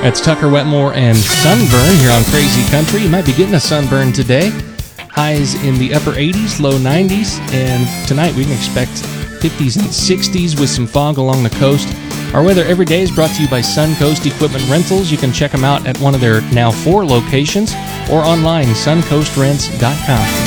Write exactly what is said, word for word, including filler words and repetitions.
That's Tucker Wetmore and Sunburn here on Crazy Country. You might be getting a sunburn today. Highs in the upper eighties, low nineties, and tonight we can expect fifties and sixties with some fog along the coast. Our weather every day is brought to you by Suncoast Equipment Rentals. You can check them out at one of their now four locations or online, suncoast rents dot com.